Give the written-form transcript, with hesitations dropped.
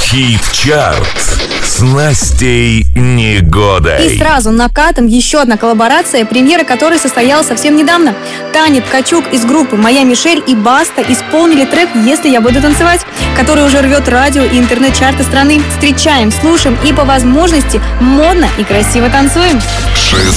Хит-чарт с Настей Негодой. И сразу накатом еще одна коллаборация, премьера которой состоялась совсем недавно. Таня Ткачук из группы «Моя Мишель» и Баста исполнили трек «Если я буду танцевать», который уже рвет радио и интернет-чарты страны. Встречаем, слушаем и по возможности модно и красиво танцуем.